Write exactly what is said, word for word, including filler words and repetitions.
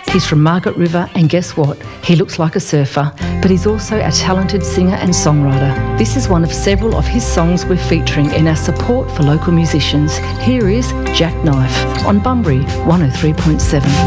He's from Margaret River, and guess what? He looks like a surfer, but he's also a talented singer and songwriter. This is one of several of his songs we're featuring in our support for local musicians. Here is Jackknife on Bunbury one oh three point seven.